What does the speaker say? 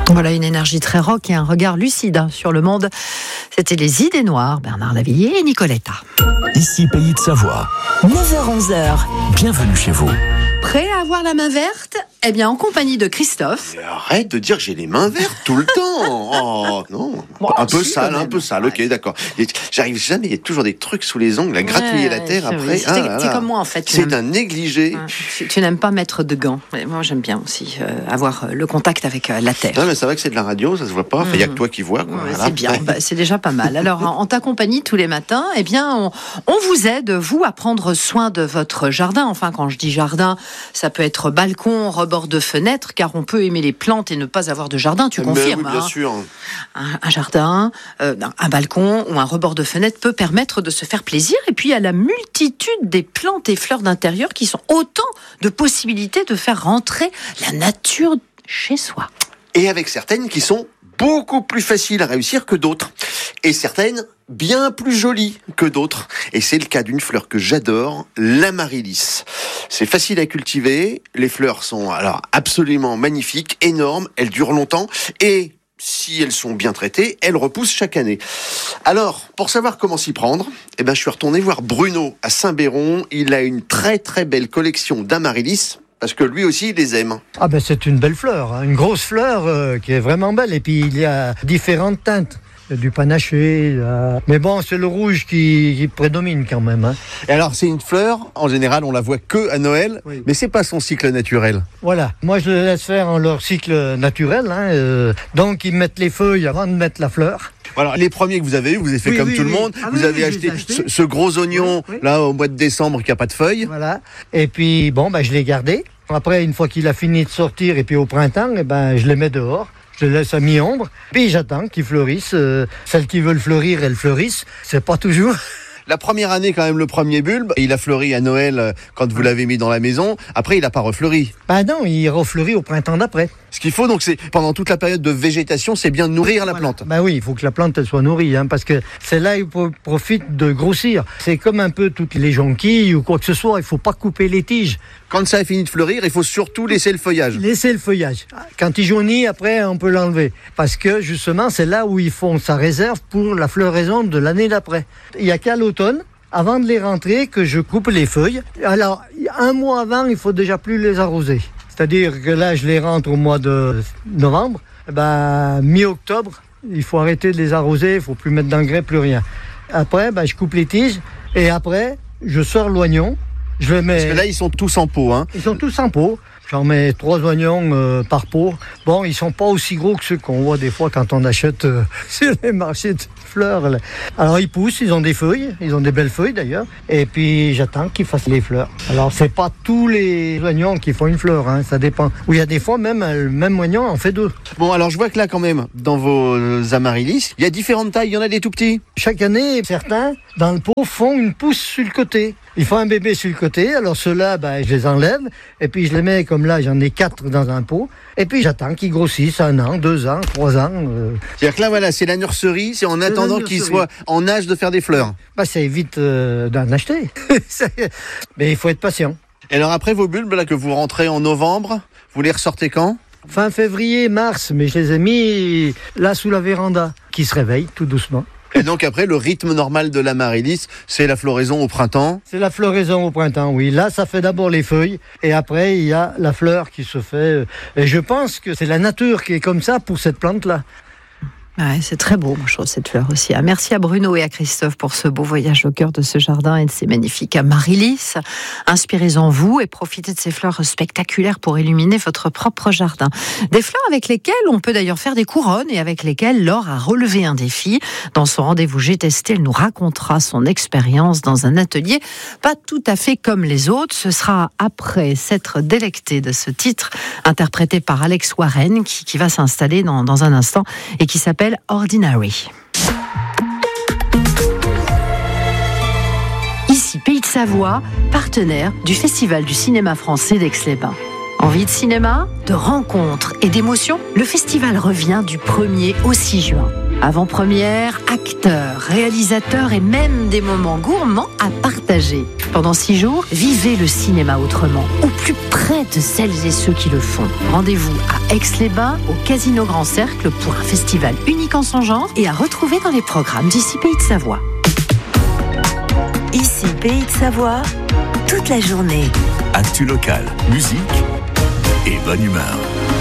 Voilà une énergie très rock et un regard lucide sur le monde. C'était les Idées Noires, Bernard Lavilliers et Nicoletta. Ici Pays de Savoie. 9h-11h. Bienvenue chez vous. Prêt à avoir la main verte ? Eh bien, en compagnie de Christophe. Mais arrête de dire que j'ai les mains vertes tout le temps. Oh non, un peu sale, ok, d'accord. J'arrive jamais, il y a toujours des trucs sous les ongles, à gratouiller la terre après. C'est comme moi en fait. C'est un négligé. Tu n'aimes pas mettre de gants. Mais moi j'aime bien aussi avoir le contact avec la terre. Non mais c'est vrai que c'est de la radio, ça se voit pas. Il y a que toi qui vois. Quoi. Ouais, voilà. C'est bien, c'est déjà pas mal. Alors en ta compagnie tous les matins, eh bien on vous aide, vous, à prendre soin de votre jardin. Enfin, quand je dis jardin, ça peut être balcon, rebord de fenêtre, car on peut aimer les plantes et ne pas avoir de jardin, tu confirmes. Oui, bien sûr. Un jardin, un balcon ou un rebord de fenêtre peut permettre de se faire plaisir. Et puis il y a la multitude des plantes et fleurs d'intérieur qui sont autant de possibilités de faire rentrer la nature chez soi. Et avec certaines qui sont beaucoup plus faciles à réussir que d'autres. Et certaines bien plus jolies que d'autres. Et c'est le cas d'une fleur que j'adore, l'amaryllis. C'est facile à cultiver, les fleurs sont alors absolument magnifiques, énormes, elles durent longtemps et si elles sont bien traitées, elles repoussent chaque année. Alors, pour savoir comment s'y prendre, je suis retourné voir Bruno à Saint-Béron. Il a une très très belle collection d'amaryllis. Parce que lui aussi, il les aime. C'est une belle fleur, une grosse fleur qui est vraiment belle. Et puis, il y a différentes teintes. Du panaché, mais bon, c'est le rouge qui prédomine quand même. Et alors, c'est une fleur, en général, on la voit que à Noël, oui. Mais c'est pas son cycle naturel. Voilà, moi je les laisse faire en leur cycle naturel. Donc, ils mettent les feuilles avant de mettre la fleur. Alors, les premiers que vous avez eu, vous avez fait tout le monde. Vous avez acheté ce gros oignon, là, au mois de décembre, qui n'a pas de feuilles. Voilà, et puis, je l'ai gardé. Après, une fois qu'il a fini de sortir, et puis au printemps, je les mets dehors. Je les laisse à mi-ombre, puis j'attends qu'ils fleurissent. Celles qui veulent fleurir, elles fleurissent. C'est pas toujours. La première année, quand même, le premier bulbe, il a fleuri à Noël quand vous l'avez mis dans la maison. Après, il n'a pas refleuri. Non, il refleurit au printemps d'après. Ce qu'il faut, donc, c'est pendant toute la période de végétation, c'est bien nourrir la plante. Oui, il faut que la plante elle soit nourrie, parce que c'est là où il profite de grossir. C'est comme un peu toutes les jonquilles ou quoi que ce soit. Il faut pas couper les tiges. Quand ça a fini de fleurir, il faut surtout laisser le feuillage. Laisser le feuillage. Quand il jaunit, après, on peut l'enlever. Parce que, justement, c'est là où ils font sa réserve pour la floraison de l'année d'après. Il n'y a qu'à l'automne, avant de les rentrer, que je coupe les feuilles. Alors, un mois avant, il faut déjà plus les arroser. C'est-à-dire que là, je les rentre au mois de novembre. Mi-octobre, il faut arrêter de les arroser, il ne faut plus mettre d'engrais, plus rien. Après, je coupe les tiges et après, je sors l'oignon. Je le mets... Parce que là, ils sont tous en pot. Ils sont tous en pot. J'en mets 3 oignons par pot. Bon, ils sont pas aussi gros que ceux qu'on voit des fois quand on achète sur les marchés de fleurs. Là. Alors, ils poussent, ils ont des feuilles. Ils ont des belles feuilles, d'ailleurs. Et puis, j'attends qu'ils fassent les fleurs. Alors, c'est pas tous les oignons qui font une fleur. Ça dépend. Ou il y a des fois, même le même oignon en fait 2. Bon, alors, je vois que là, quand même, dans vos amaryllis, il y a différentes tailles. Il y en a des tout petits. Chaque année, certains, dans le pot, font une pousse sur le côté. Ils font un bébé sur le côté. Alors, ceux-là, je les enlève. Et puis, je les mets comme là, j'en ai 4 dans un pot. Et puis, j'attends qu'ils grossissent 1 an, 2 ans, 3 ans. C'est-à-dire que là, voilà, c'est la nurserie. C'est en attendant qu'ils soient en âge de faire des fleurs. Ça évite d'en acheter. Mais il faut être patient. Et alors, après vos bulbes, là, que vous rentrez en novembre, vous les ressortez quand ? Fin février, mars. Mais je les ai mis là, sous la véranda, qui se réveille tout doucement. Et donc après, le rythme normal de l'amaryllis, c'est la floraison au printemps. C'est la floraison au printemps, oui. Là, ça fait d'abord les feuilles et après, il y a la fleur qui se fait. Et je pense que c'est la nature qui est comme ça pour cette plante-là. Ouais, c'est très beau, moi, je trouve, cette fleur aussi. Merci à Bruno et à Christophe pour ce beau voyage au cœur de ce jardin et de ces magnifiques amaryllis. Inspirez-en vous et profitez de ces fleurs spectaculaires pour illuminer votre propre jardin. Des fleurs avec lesquelles on peut d'ailleurs faire des couronnes et avec lesquelles Laure a relevé un défi. Dans son rendez-vous J'ai testé, elle nous racontera son expérience dans un atelier pas tout à fait comme les autres. Ce sera après s'être délecté de ce titre interprété par Alex Warren qui va s'installer dans un instant et qui s'appelle Ordinary. Ici Pays de Savoie, partenaire du Festival du cinéma français d'Aix-les-Bains. Envie de cinéma, de rencontres et d'émotions ? Le festival revient du 1er au 6 juin. Avant-première, acteurs, réalisateurs et même des moments gourmands à partager. Pendant 6 jours, vivez le cinéma autrement, au plus près de celles et ceux qui le font. Rendez-vous à Aix-les-Bains, au Casino Grand Cercle pour un festival unique en son genre et à retrouver dans les programmes d'ici Pays de Savoie. Ici Pays de Savoie, toute la journée. Actu local, musique et bonne humeur.